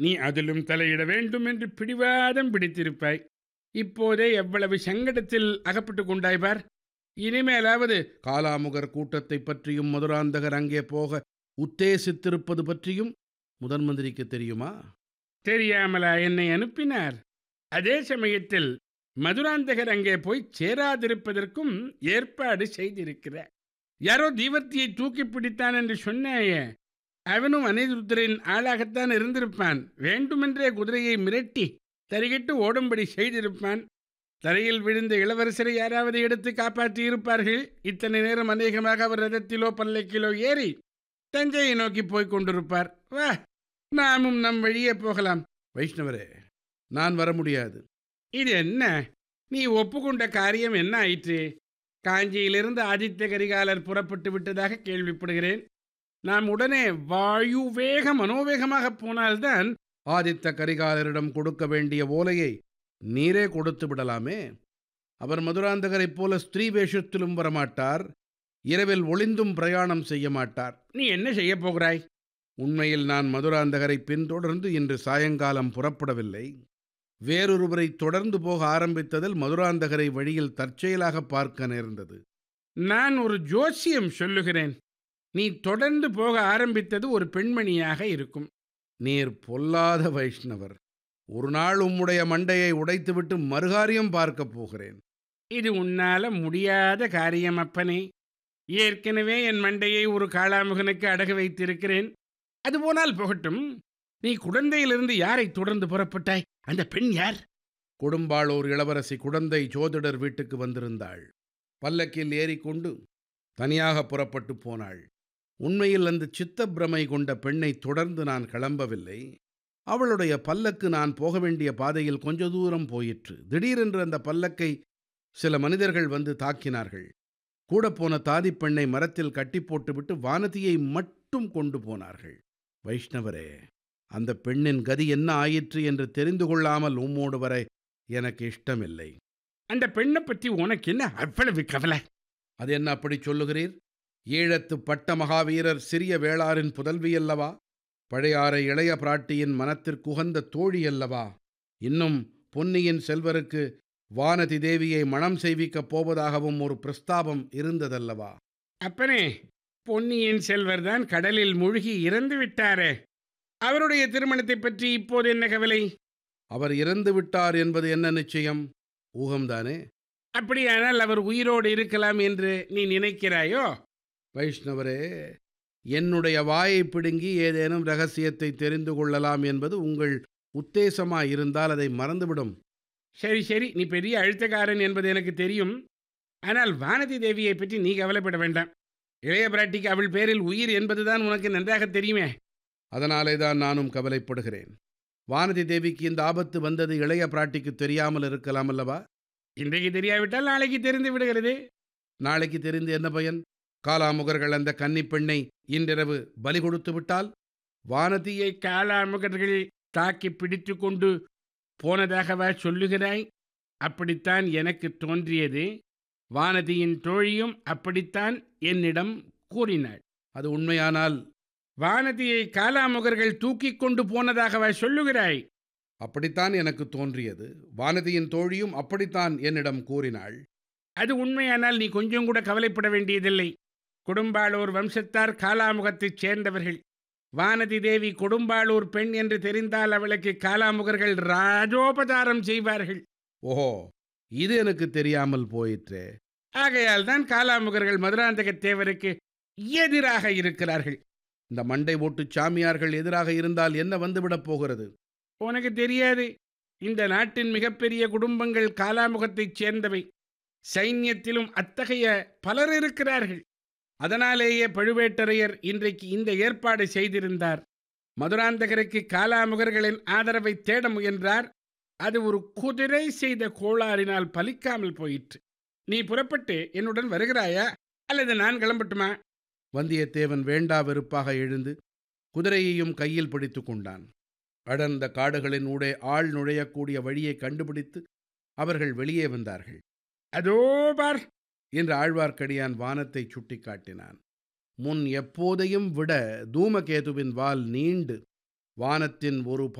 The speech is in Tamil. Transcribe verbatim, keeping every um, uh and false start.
நீ அதிலும் தலையிட வேண்டும் என்று பிடிவாதம் பிடித்திருப்பாய். இப்போதே எவ்வளவு சங்கடத்தில் அகப்பட்டு கொண்டாய் பார். இனிமேலாவது காலாமுகர் கூட்டத்தை பற்றியும் மதுராந்தகர் அங்கே போக உத்தேசித்திருப்பது பற்றியும் முதன் மந்திரிக்கு தெரியுமா? தெரியாமலா என்னை அனுப்பினார்? அதே சமயத்தில் மதுராந்தகர் அங்கே போய் சேராதிருப்பதற்கும் ஏற்பாடு செய்திருக்கிறார். யாரோ தீவர்த்தியை தூக்கி பிடித்தான் என்று சொன்னாயே, அவனும் அனிருத்தரின் ஆளாகத்தான் இருந்திருப்பான். வேண்டுமென்றே குதிரையை மிரட்டி தறிகட்டு ஓடும்படி செய்திருப்பான். தரையில் விழுந்த இளவரசரை யாராவது எடுத்து காப்பாற்றி இருப்பார்கள். இத்தனை நேரம் அநேகமாக அவர் ரதத்திலோ பல்லக்கிலோ ஏறி தஞ்சையை நோக்கி போய்க் கொண்டிருப்பார். வா, நாமும் நம் வழியே போகலாம். வைஷ்ணவரே, நான் வர முடியாது. இது என்ன? நீ ஒப்புக்கொண்ட காரியம் என்ன ஆயிற்று? காஞ்சியிலிருந்து ஆதித்த கரிகாலர் புறப்பட்டு விட்டதாக கேள்விப்படுகிறேன். நாம் உடனே வாயு வேக மனோவேகமாக போனால்தான் ஆதித்த கரிகாலரிடம் கொடுக்க வேண்டிய ஓலையை நீரே கொடுத்து விடலாமே. அவர் மதுராந்தகரைப் போல ஸ்திரீ வேஷத்திலும் வரமாட்டார், இரவில் ஒளிந்தும் பிரயாணம் செய்ய மாட்டார். நீ என்ன செய்ய போகிறாய்? உண்மையில் நான் மதுராந்தகரை பின்தொடர்ந்து இன்று சாயங்காலம் புறப்படவில்லை. வேறொருவரை தொடர்ந்து போக ஆரம்பித்ததில் மதுராந்தகரை வழியில் தற்செயலாக பார்க்க நேர்ந்தது. நான் ஒரு ஜோசியம் சொல்லுகிறேன். நீ தொடர்ந்து போக ஆரம்பித்தது ஒரு பெண்மணியாக இருக்கும். நீர் பொல்லாத வைஷ்ணவர். ஒரு நாள் உம்முடைய மண்டையை உடைத்துவிட்டு மறுகாரியம் பார்க்கப் போகிறேன். இது உன்னால முடியாத காரியம் அப்பனே. ஏற்கனவே என் மண்டையை ஒரு காளாமுகனுக்கு அடகு வைத்திருக்கிறேன். அது போனால் போகட்டும். நீ குடந்தையிலிருந்து யாரை தொடர்ந்து புறப்பட்டாய்? அந்த பெண் யார்? கொடும்பாளூர் இளவரசி குடந்தை ஜோதிடர் வீட்டுக்கு வந்திருந்தாள். பல்லக்கில் ஏறிக்கொண்டு தனியாக புறப்பட்டு போனாள். உண்மையில் அந்த சித்தப்பிரமை கொண்ட பெண்ணை தொடர்ந்து நான் கிளம்பவில்லை. அவளுடைய பல்லக்கு நான் போக வேண்டிய பாதையில் கொஞ்ச தூரம் போயிற்று. திடீரென்று அந்த பல்லக்கை சில மனிதர்கள் வந்து தாக்கினார்கள். கூட போன தாதி பெண்ணை மரத்தில் கட்டி போட்டுவிட்டு வானதியை மட்டும் கொண்டு போனார்கள். வைஷ்ணவரே, அந்த பெண்ணின் கதி என்ன ஆயிற்று என்று தெரிந்து கொள்ளாமல் உம்மோடு வர எனக்கு இஷ்டமில்லை. அந்த பெண்ணை பற்றி உனக்கு என்ன அவ்வளவு கவலை? அது என்ன அப்படி சொல்லுகிறீர்? ஈழத்து பட்ட மகாவீரர் சிறிய வேளாரின் புதல்வியல்லவா? பழையாறை இளைய பிராட்டியின் மனத்திற்குகந்த தோழியல்லவா? இன்னும் பொன்னியின் செல்வருக்கு வானதி தேவியை மணம் செய்விக்கப் போவதாகவும் ஒரு பிரஸ்தாபம் இருந்ததல்லவா? அப்பனே, பொன்னியின் செல்வர்தான் கடலில் மூழ்கி இறந்து விட்டாரே. அவருடைய திருமணத்தை பற்றி இப்போது என்ன கவலை? அவர் இறந்து விட்டார் என்பது என்ன நிச்சயம்? ஊகம்தானே? அப்படியானால் அவர் உயிரோடு இருக்கலாம் என்று நீ நினைக்கிறாயோ? வைஷ்ணவரே, என்னுடைய வாயை பிடுங்கி ஏதேனும் ரகசியத்தை தெரிந்து கொள்ளலாம் என்பது உங்கள் உத்தேசமாயிருந்தால் அதை மறந்துவிடும். சரி சரி, நீ பெரிய அழுத்தக்காரன் என்பது எனக்கு தெரியும். ஆனால் வானதி தேவியை பற்றி நீ கவலைப்பட வேண்டாம். இளைய பிராட்டிக்கு அவள் பேரில் உயிர் என்பதுதான் உனக்கு நன்றாக தெரியுமே. அதனாலே தான் நானும் கவலைப்படுகிறேன். வானதி தேவிக்கு இந்த ஆபத்து வந்தது இளைய பிராட்டிக்கு தெரியாமல் இருக்கலாம் அல்லவா? இன்றைக்கு தெரியாவிட்டால் நாளைக்கு தெரிந்து விடுகிறது. நாளைக்கு தெரிந்து என்ன பயன்? காலாமுகர்கள் அந்த கன்னி பெண்ணை இன்றிரவு பலி கொடுத்து விட்டால்? வானதியை காலாமுகர்கள் தாக்கி பிடித்து கொண்டு போனதாகவா சொல்லுகிறாய்? அப்படித்தான் எனக்கு தோன்றியது. வானதியின் தோழியும் அப்படித்தான் என்னிடம் கூறினாள். அது உண்மையானால் வானதியை காலாமுகர்கள் தூக்கி கொண்டு போனதாகவா சொல்லுகிறாய்? அப்படித்தான் எனக்கு தோன்றியது. வானதியின் தோழியும் அப்படித்தான் என்னிடம் கூறினாள். அது உண்மையானால் நீ கொஞ்சம் கூட கவலைப்பட வேண்டியதில்லை. கொடும்பாளூர் வம்சத்தார் காலாமுகத்தைச் சேர்ந்தவர்கள். வானதி தேவி கொடும்பாளூர் பெண் என்று தெரிந்தால் அவளுக்கு காலாமுகர்கள் ராஜோபசாரம் செய்வார்கள். ஓஹோ, இது எனக்கு தெரியாமல் போயிற்றே. ஆகையால் தான் காலாமுகர்கள் மதுராந்தக தேவருக்கு எதிராக இருக்கிறார்கள். இந்த மண்டை ஓட்டு சாமியார்கள் எதிராக இருந்தால் என்ன வந்துவிடப் போகிறது? உனக்கு தெரியாது. இந்த நாட்டின் மிகப்பெரிய குடும்பங்கள் காலாமுகத்தைச் சேர்ந்தவை. சைன்யத்திலும் அத்தகைய பலர் இருக்கிறார்கள். அதனாலேயே பழுவேட்டரையர் இன்றைக்கு இந்த ஏற்பாடு செய்திருந்தார். மதுராந்தகருக்கு காலாமுகர்களின் ஆதரவை தேட முயன்றார். அது ஒரு குதிரை செய்த கோளாறினால் பலிக்காமல் போயிற்று. நீ புறப்பட்டு என்னுடன் வருகிறாயா அல்லது நான் கிளம்பட்டுமா? வந்தியத்தேவன் வேண்டா வெறுப்பாக எழுந்து குதிரையையும் கையில் பிடித்து கொண்டான். அடர்ந்த காடுகளின் ஊடே ஆள் நுழையக்கூடிய வழியை கண்டுபிடித்து அவர்கள் வெளியே வந்தார்கள். அதோ பார் என்று ஆழ்வார்க்கடியான் வானத்தை சுட்டி காட்டினான். முன் எப்போதையும் விட தூமகேதுவின் வால் நீண்டு வானத்தின் ஒரு